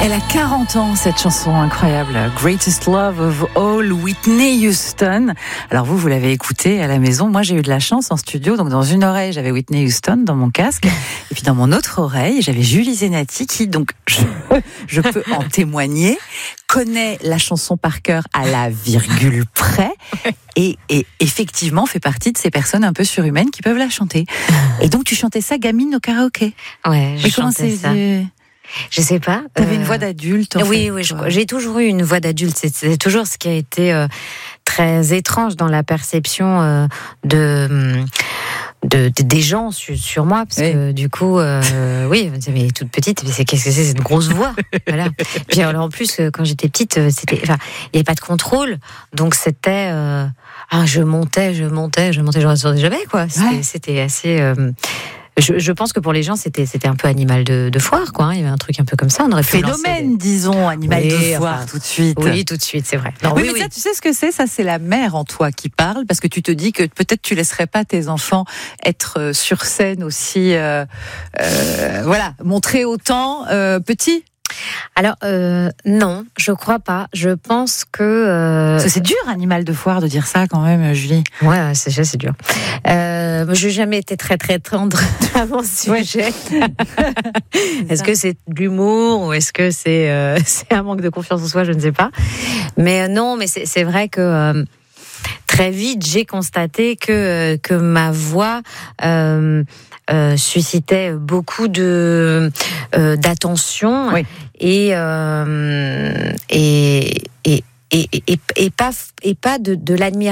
Elle a 40 ans, cette chanson incroyable, Greatest Love of All, Whitney Houston. Alors vous l'avez écoutée à la maison. Moi, j'ai eu de la chance en studio. Donc, dans une oreille, j'avais Whitney Houston dans mon casque. Et puis, dans mon autre oreille, j'avais Julie Zenati qui, donc, je peux en témoigner, connaît la chanson par cœur à la virgule près. Et effectivement, fait partie de ces personnes un peu surhumaines qui peuvent la chanter. Et donc, tu chantais ça gamine au karaoké. Ouais, je chantais ça. Je sais pas. T'avais une voix d'adulte. Oui, j'ai toujours eu une voix d'adulte. C'est toujours ce qui a été très étrange dans la perception des gens sur moi, parce que du coup, oui, mais toute petite, mais qu'est-ce que c'est cette grosse voix, voilà. Puis alors, en plus, quand j'étais petite, il n'y avait pas de contrôle, donc c'était, je montais, je redescendais jamais, quoi. C'était assez. Je pense que pour les gens, c'était un peu animal de foire, quoi. Il y avait un truc un peu comme ça. On aurait phénomène, disons, animal de foire, tout de suite. Oui, tout de suite, c'est vrai. Non, mais ça, tu sais ce que c'est ? Ça, c'est la mère en toi qui parle, parce que tu te dis que peut-être tu laisserais pas tes enfants être sur scène aussi, montrer autant petits. Alors non, je crois pas. Je pense que c'est dur, animal de foire, de dire ça quand même, Julie. Ouais, c'est dur. Je n'ai jamais été très très tendre à mon sujet. Est-ce que c'est de l'humour ou est-ce que c'est un manque de confiance en soi ? Je ne sais pas. Mais non, mais c'est vrai que très vite j'ai constaté que ma voix suscitait beaucoup d'attention, oui. et pas de l'admiration.